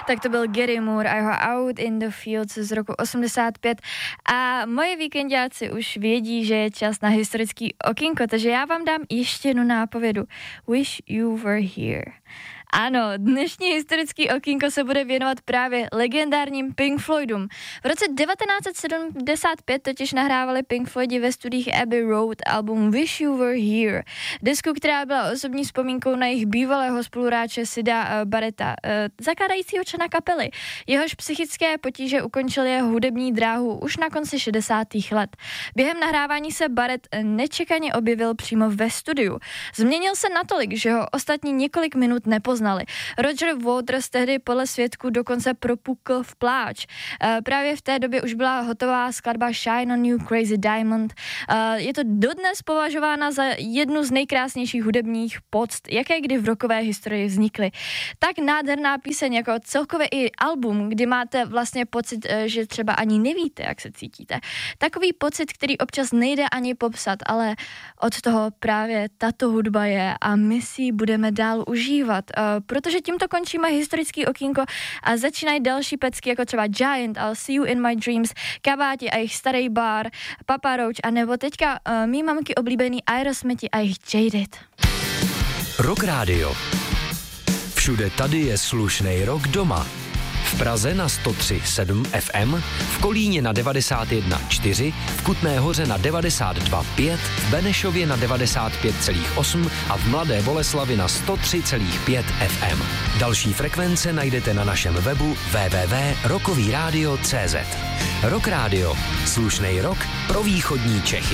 Tak to byl Gary Moore a jeho Out in the Fields z roku 85 a moje víkendáci už vědí, že je čas na historický okýnko, takže já vám dám ještě jednu nápovědu. Wish you were here. Ano, dnešní historický okýnko se bude věnovat právě legendárním Pink Floydům. V roce 1975 totiž nahrávali Pink Floydi ve studiích Abbey Road album Wish You Were Here. Desku, která byla osobní vzpomínkou na jejich bývalého spoluhráče Sida Barretta, zakládajícího člena kapely. Jehož psychické potíže ukončily jeho hudební dráhu už na konci 60. let. Během nahrávání se Barrett nečekaně objevil přímo ve studiu. Změnil se natolik, že ho ostatní několik minut nepoznali. Roger Waters tehdy podle svědků dokonce propukl v pláč. Právě v té době už byla hotová skladba Shine on You Crazy Diamond. Je to dodnes považována za jednu z nejkrásnějších hudebních poct, jaké kdy v rockové historii vznikly. Tak nádherná píseň jako celkově i album, kdy máte vlastně pocit, že třeba ani nevíte, jak se cítíte. Takový pocit, který občas nejde ani popsat, ale od toho právě tato hudba je a my si ji budeme dál užívat. Protože tímto končíme historický okýnko a začínají další pecky jako třeba Giant, I'll See You in My Dreams, Kabáti a jejich Starý bar, Papa Roach a nebo teďka mý mamky oblíbený Aerosmithi a jejich Jaded. Rock Radio. Všude tady je slušnej rock doma. V Praze na 103,7 FM, v Kolíně na 91,4, v Kutné Hoře na 92,5, v Benešově na 95,8 a v Mladé Boleslavi na 103,5 FM. Další frekvence najdete na našem webu www.rockovyradio.cz. Rock Radio. Slušnej rock pro východní Čechy.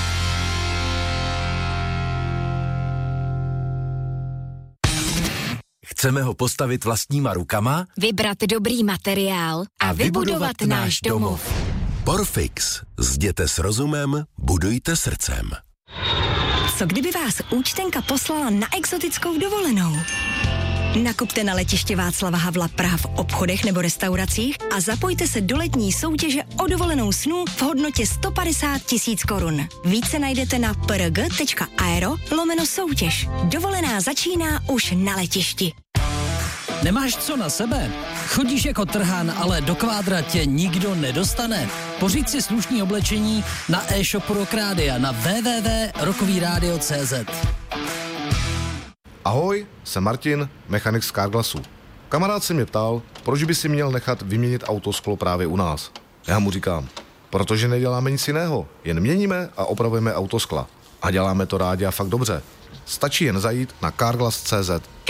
Chceme ho postavit vlastníma rukama? Vybrat dobrý materiál a vybudovat náš domov. Porfix. Zděte s rozumem, budujte srdcem. Co kdyby vás účtenka poslala na exotickou dovolenou? Nakupte na letiště Václava Havla Praha v obchodech nebo restauracích a zapojte se do letní soutěže o dovolenou snů v hodnotě 150 000 korun. Více najdete na prg.aero/soutěž. Dovolená začíná už na letišti. Nemáš co na sebe? Chodíš jako trhan, ale do kvádra tě nikdo nedostane. Pořiď si slušný oblečení na e-shopu Rock Rádia na www.rockovyradio.cz. Ahoj, jsem Martin, mechanik z Carglassu. Kamarád se mě ptal, proč by si měl nechat vyměnit autosklo právě u nás. Já mu říkám, protože neděláme nic jiného, jen měníme a opravujeme autoskla. A děláme to rádi a fakt dobře. Stačí jen zajít na carglass.cz.